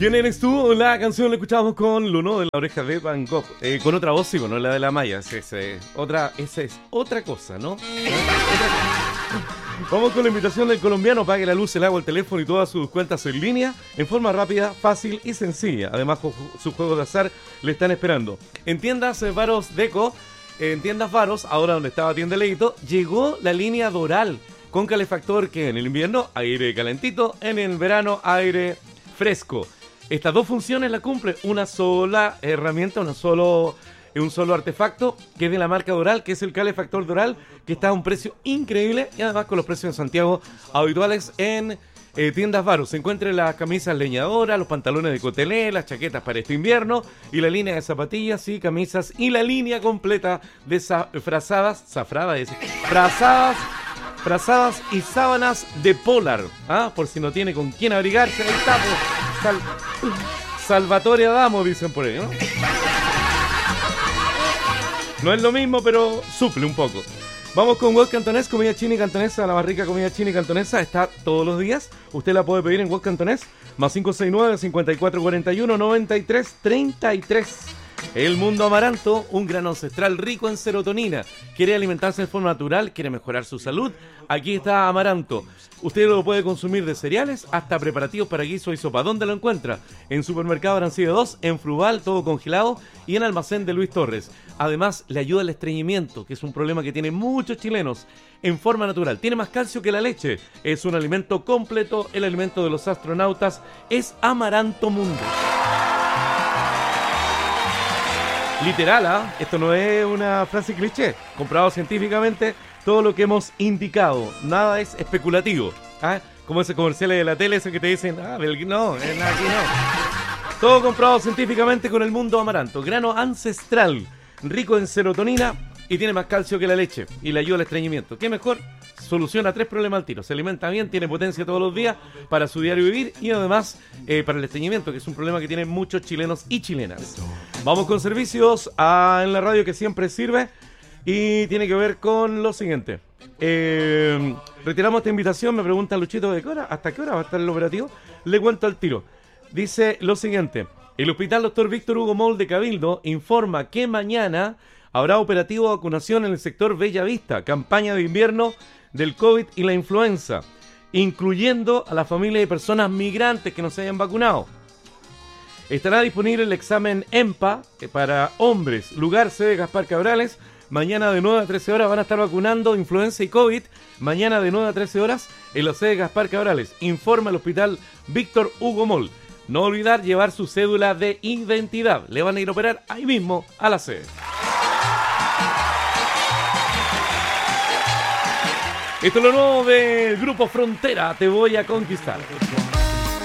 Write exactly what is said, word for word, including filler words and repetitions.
¿Quién eres tú? La canción la escuchamos con Luno de La Oreja de Van Gogh. Eh, con otra voz, sí, no la de la Maya. Esa es, eh, otra, esa es otra cosa, ¿no? Vamos con la invitación del colombiano. Pague la luz, el agua, el teléfono y todas sus cuentas en línea en forma rápida, fácil y sencilla. Además, sus juegos de azar le están esperando. En tiendas eh, Varos Deco, en tiendas Varos, ahora donde estaba Tienda Leito, llegó la línea Doral con calefactor que en el invierno aire calentito, en el verano aire fresco. Estas dos funciones la cumple una sola herramienta, una solo, un solo artefacto que es de la marca Doral, que es el calefactor Doral, que está a un precio increíble y además con los precios en Santiago habituales en eh, tiendas Varos. Se encuentran las camisas leñadoras, los pantalones de cotelé, las chaquetas para este invierno y la línea de zapatillas y camisas y la línea completa de za- frazadas, zafradas, es decir, frazadas, frazadas y sábanas de polar, ¿ah? Por si no tiene con quién abrigarse, ahí está, pues. Sal- Salvatore Adamo, dicen por ahí, ¿no? No es lo mismo, pero suple un poco. Vamos con Wok Cantonés, comida china y cantonesa. La barrica comida china y cantonesa está todos los días. Usted la puede pedir en Wok Cantonés, más cinco seis nueve, cinco cuatro cuatro uno, nueve tres tres tres. El Mundo Amaranto, un grano ancestral rico en serotonina. ¿Quiere alimentarse de forma natural? ¿Quiere mejorar su salud? Aquí está Amaranto. Usted lo puede consumir de cereales hasta preparativos para guiso y sopa. ¿Dónde lo encuentra? En Supermercado Arancibia dos, en Fruval, todo congelado, y en Almacén de Luis Torres. Además, le ayuda al estreñimiento, que es un problema que tienen muchos chilenos, en forma natural. Tiene más calcio que la leche. Es un alimento completo, el alimento de los astronautas. Es Amaranto Mundo. Literal, ¿ah? ¿eh? Esto no es una frase cliché. Comprobado científicamente todo lo que hemos indicado. Nada es especulativo. ¿Ah? Como esos comerciales de la tele, esos que te dicen, ah, no, es nada, aquí no. Todo comprobado científicamente con el Mundo Amaranto. Grano ancestral, rico en serotonina y tiene más calcio que la leche. Y le ayuda al estreñimiento. ¿Qué mejor? Soluciona tres problemas al tiro. Se alimenta bien, tiene potencia todos los días para su diario vivir y además eh, para el estreñimiento, que es un problema que tienen muchos chilenos y chilenas. Vamos con servicios a, en la radio que siempre sirve y tiene que ver con lo siguiente. Eh, retiramos esta invitación, me pregunta Luchito, ¿de qué hora? ¿Hasta qué hora va a estar el operativo? Le cuento al tiro. Dice lo siguiente. El Hospital Doctor Víctor Hugo Moll de Cabildo informa que mañana habrá operativo de vacunación en el sector Bella Vista, campaña de invierno del COVID y la influenza, incluyendo a la familia de personas migrantes que no se hayan vacunado. Estará disponible el examen EMPA para hombres, lugar sede Gaspar Cabrales. Mañana de nueve a trece horas van a estar vacunando influenza y COVID. Mañana de nueve a trece horas en la sede Gaspar Cabrales. Informa el Hospital Víctor Hugo Moll. No olvidar llevar su cédula de identidad. Le van a ir a operar ahí mismo a la sede. Esto es lo nuevo del Grupo Frontera, Te Voy a Conquistar.